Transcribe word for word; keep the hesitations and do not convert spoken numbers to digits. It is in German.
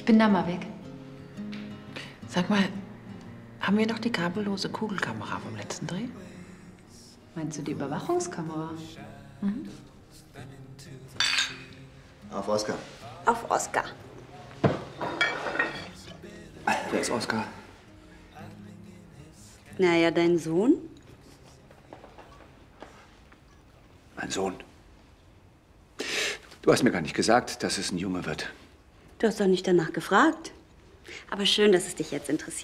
Ich bin da mal weg. Sag mal, haben wir noch die kabellose Kugelkamera vom letzten Dreh? Meinst du die Überwachungskamera? Mhm. Auf Oskar. Auf Oskar. Wer ist Oskar? Naja, dein Sohn? Mein Sohn. Du hast mir gar nicht gesagt, dass es ein Junge wird. Du hast doch nicht danach gefragt. Aber schön, dass es dich jetzt interessiert.